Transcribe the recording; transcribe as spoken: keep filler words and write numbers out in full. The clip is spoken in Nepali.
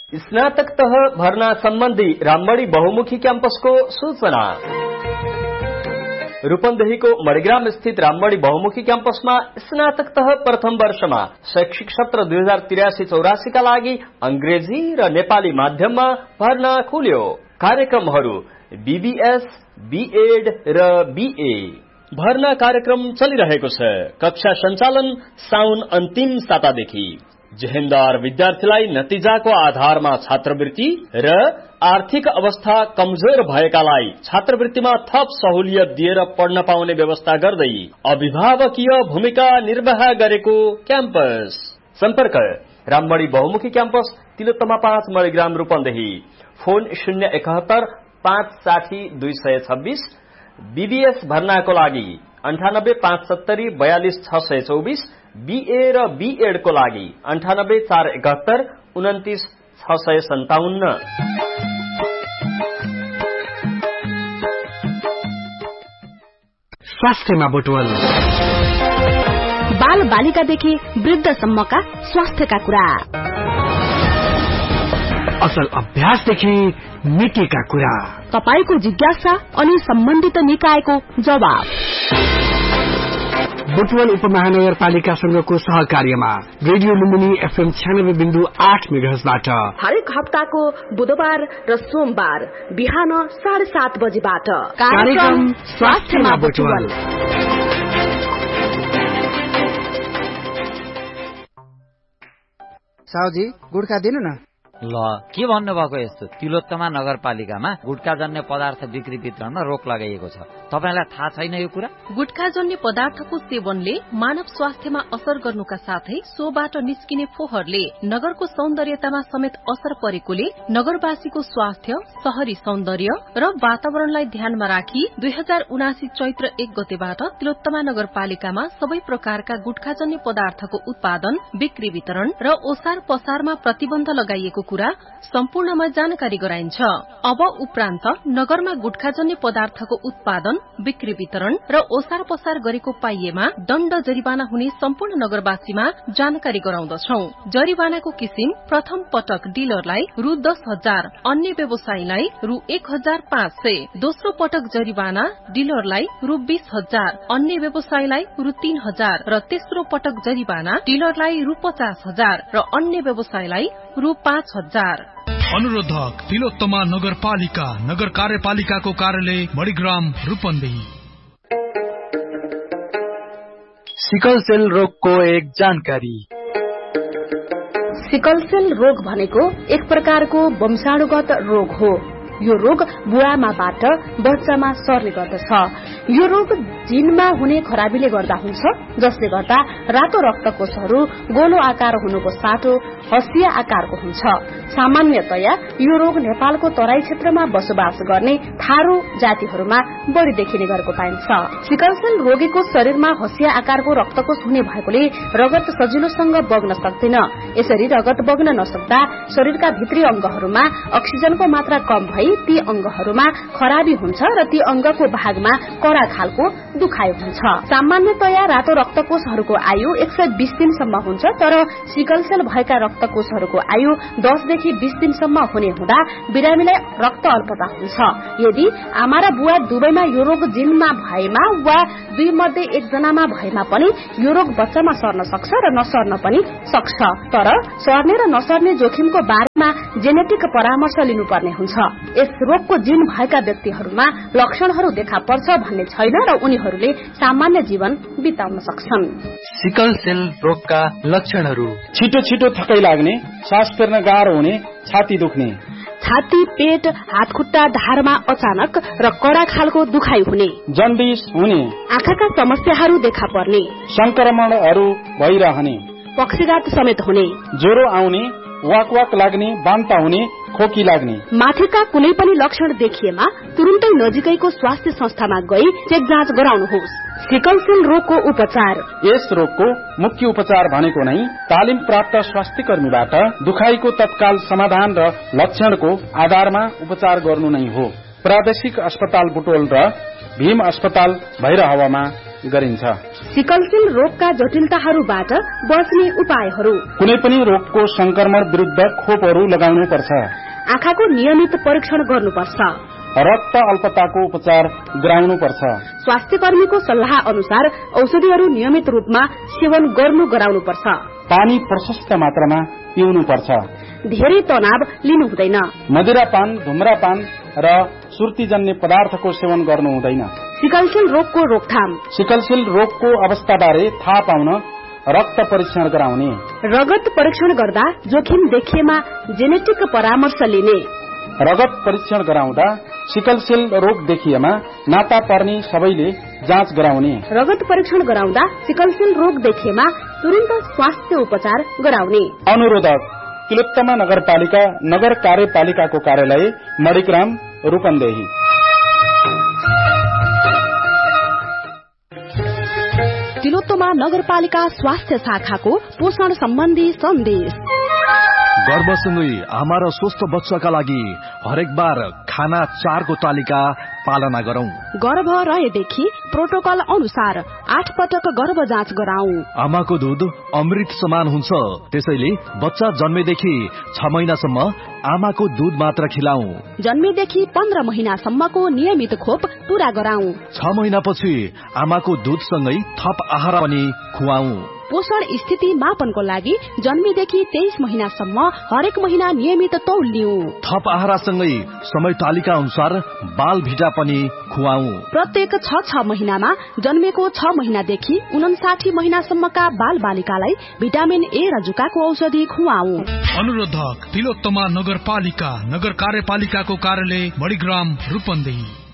स्नातक तह भर्ना सम्बन्धी रामबडी बहुमुखी क्याम्पसको सूचना। रूपन्देहीको मणिग्राम स्थित रामबडी बहुमुखी क्याम्पसमा स्नातक तह प्रथम वर्षमा शैक्षिक सत्र दुई हजार त्रियासी चौरासी का लागि अंग्रेजी र नेपाली माध्यममा भर्ना खुल्यो। कार्यक्रमहरू बीबीएस, बीएड र बीए। भर्ना कार्यक्रम चलिरहेको छ। कक्षा सञ्चालन साउन अन्तिम सातादेखि। जेहेन्दार विद्यार्थीलाई नतिजाको आधारमा छात्रवृत्ति र आर्थिक अवस्था कमजोर भएकालाई छात्रवृत्तिमा थप सहुलियत दिएर पढ्न पाउने व्यवस्था गर्दै अभिभावकीय भूमिका निर्वाह गरेको क्याम्पस। सम्पर्क रामबडी बहुमुखी क्याम्पस, तिलोत्तमा पाँच, मणिग्राम, रूपन्देही। फोन शून्य एकहत्तर पाँच साठी दुई सय छब्बीस। बीबीएस भर्नाको लागि अन्ठानब्बे पाँच सत्तरी बयालिस छ सय चौबिस। बीए र बीएड को लागि अन्ठानब्बे चार एकहत्तर उन्तिस छ सय सन्ताउन्न। स्वास्थ्यमा बुटवल। बाल बालिकादेखि वृद्धसम्मका स्वास्थ्यका कुरा, असल अभ्यासदेखि नीतिका कुरा, तपाईको जिज्ञासा अनि सम्बन्धित निकायको जवाब। बुटवल उपमहानगरपालिकासँगको सहकार्यमा रेडियो लुम्बिनी एफएम छ्यानब्बे बिन्दु आठ मेगाहर्जबाट हरेक हप्ताको बुधबार र सोमबार बिहान साढे सात बजेबाट कार्यक्रम स्वास्थ्यमा बुटवल। साउजी गुड्का दिनु न। ल के भन्नुभएको यस्तो, तिलोत्तमा नगरपालिकामा गुटखाजन्य पदार्थ बिक्री वितरणमा रोक लगाइएको छ। तपाईलाई थाहा छैन यो कुरा? गुटखाजन्य पदार्थको सेवनले मानव स्वास्थ्यमा असर गर्नुका साथै सोबाट निस्किने फोहोरले नगरको सौन्दर्यतामा समेत असर परेकोले नगरवासीको स्वास्थ्य, शहरी सौन्दर्य र वातावरणलाई ध्यानमा राखी दुई हजार उनासी चैत्र एक गतेबाट तिलोत्तमा नगरपालिकामा सबै प्रकारका गुटखाजन्य पदार्थको उत्पादन, बिक्री वितरण र ओसार पसारमा प्रतिबन्ध लगाइएको कुरा सम्पूर्णमा जानकारी गराइन्छ। अब उपरान्त नगरमा गुटखाजन्य पदार्थको उत्पादन, बिक्री वितरण र ओसार पसार गरेको पाइएमा दण्ड जरिवाना हुने सम्पूर्ण नगरवासीमा जानकारी गराउँदछौ। जरिवानाको किसिम प्रथम पटक डिलरलाई रु दस हजार, अन्य व्यवसायीलाई रु एक हजार पाँच सय, दोस्रो पटक जरिवाना डिलरलाई रु बीस हजार, अन्य व्यवसायीलाई रु तीन हजार र तेस्रो पटक जरिवाना डिलरलाई रु पचास हजार र अन्य व्यवसायीलाई रु पाँच हजार। अनुरोधक तिलोत्तमा नगरपालिका, नगर कार्यपालिकाको कार्यालय मणिग्राम, रूपन्देही। सिकल सेल रोगको एक जानकारी। सिकल सेल रोग भनेको एक प्रकारको वंशाणुगत रोग हो। यो रोग बुवामाबाट बच्चामा सर्ने गर्दछ। यो रोग जिनमा हुने खराबीले गर्दा हुन्छ, जसले गर्दा रातो रक्तकोषहरू गोलो आकार हुनुको साटो हसिया आकारको हुन्छ। सामान्यतया यो रोग नेपालको तराई क्षेत्रमा बसोबास गर्ने थारू जातिहरूमा बढ़ी देखिने गरेको पाइन्छ। सिकल सेल रोगीको शरीरमा हसिया आकारको रक्तकोष हुने भएकोले रगत सजिलोसँग बग्न सक्दैन। यसरी रगत बग्न नसक्दा शरीरका भित्री अंगहरूमा अक्सिजनको मात्रा कम भई ती अंगहरूमा खराबी हुन्छ र ती अंगको भागमा कडा खालको दुखाइ हुन्छ। सामान्यतया रातो रक्तकोषहरूको आयु एक सय बीस दिनसम्म हुन्छ, तर सिकल सेल भएका रक्तकोषहरूको आयु दसदेखि बीस दिनसम्म हुने हुँदा बिरामीलाई रक्त अल्पता हुन्छ। यदि आमा र बुवा दुवैमा यो रोग जिनमा भएमा वा दुई मध्ये एकजनामा भएमा पनि यो रोग बच्चामा सर्न सक्छ र नसर्न पनि सक्छ। तर सर्ने र नसर्ने जोखिमको बारेमा जेनेटिक परामर्श लिनुपर्ने हुन्छ। यस रोगको जिन भएका व्यक्तिहरूमा लक्षणहरू देखा पर्छ भन्ने छैन र उनीहरूले सामान्य जीवन बिताउन सक्छन्। सिकल सेल रोगका लक्षणहरू: छिटो छिटो थकाइ लाग्ने, सास फेर्न गाह्रो हुने, छाती दुख्ने, छाती, पेट, हात खुट्टा ढाडमा अचानक र कडा खालको दुखाइ हुने, जन्डिस हुने, आँखाका समस्याहरू देखा पर्ने, संक्रमणहरू भइरहने, पक्षघात समेत हुने, ज्वरो आउने, वाक वाक लाग्ने, बान्ता हुने, खोकी लाग्ने। माथिका कुनै पनि लक्षण देखिएमा तुरुन्तै नजिकैको स्वास्थ्य संस्थामा गई चेक जाँच गराउनुहोस्। सिकल सेल रोगको उपचार: यस रोगको मुख्य उपचार भनेको नै तालिम प्राप्त स्वास्थ्य कर्मीबाट दुखाइको तत्काल समाधान र लक्षणको आधारमा उपचार गर्नु नै हो। प्रादेशिक अस्पताल बुटवल र भीम अस्पताल भैरहवामा गरिन्छ। सिकलसेल रोगका जटिलताहरूबाट बच्ने उपायहरू। कुनै पनि रोगको संक्रमण विरुद्ध खोपहरू लगाउनुपर्छ। आँखाको नियमित परीक्षण गर्नुपर्छ। रक्त अल्पताको उपचार गराउनुपर्छ। स्वास्थ्य कर्मीको सल्लाह अनुसार औषधिहरू नियमित रूपमा सेवन गर्नु गराउनुपर्छ। पानी प्रशस्त मात्रामा पिउनुपर्छ। धेरै तनाव लिनु हुँदैन। मदिरापान, धुम्रापान र सुर्तीजन्य पदार्थको सेवन गर्नु हुँदैन। सिकलसेल रोगको रोकथाम। सिकलसेल रोगको अवस्थाबारे थाहा पाउन रक्त परीक्षण गराउने। रगत परीक्षण गर्दा जोखिम देखिएमा जेनेटिक परामर्श लिने। रगत परीक्षण गराउँदा सिकलसेल रोग देखिएमा नाता पर्ने सबैले जाँच गराउने। रगत परीक्षण गराउँदा सिकलसेल रोग देखिएमा तुरन्त स्वास्थ्य उपचार गराउने। अनुरोधक तिलोत्तमा नगरपालिका नगर कार्यपालिकाको कार्यालय मणिग्राम रूपन्देही। तिलोत्तमा नगरपालिका स्वास्थ्य शाखाको पोषण सम्बन्धी सन्देश। गर्भसँगै आमा र स्वस्थ बच्चाका लागि हरेक बार खाना चारको तालिका पालना गरौं। गर्भ रहेदेखि प्रोटोकल अनुसार आठ पटक गर्भ जाँच गराउँ। आमाको दूध अमृत समान हुन्छ, त्यसैले बच्चा जन्मेदेखि छ महिनासम्म आमाको दूध मात्र खिलाऊ। जन्मेदेखि पन्ध्र महिनासम्मको नियमित खोप पूरा गराउँ। छ महिनापछि आमाको दूधसँगै थप आहार पनि खुवाऊ। पोषण स्थिति मापनको लागि जन्मेदेखि तेइस महिनासम्म हरेक महिना नियमित तौल लिऊ। थप आहारसँगै समय तालिका अनुसार बाल भिटा पनि खुवाऊ। प्रत्येक छ छ महिनामा जन्मेको छ महिनादेखि उनासाठी महिनासम्मका बाल बालिकालाई भिटामिन ए र जुकाको औषधि खुवाऊ। अनुरोधक तिलोत्तमा नगरपालिका नगर कार्यपालिकाको कार्यालय मणिग्राम रूपन्देही।